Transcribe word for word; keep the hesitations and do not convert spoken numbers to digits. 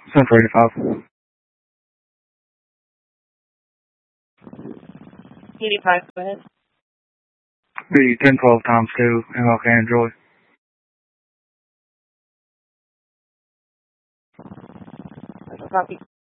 Central eighty-five. eighty-five, go ahead. Be ten twelve times two, M L K and Joy. Copy.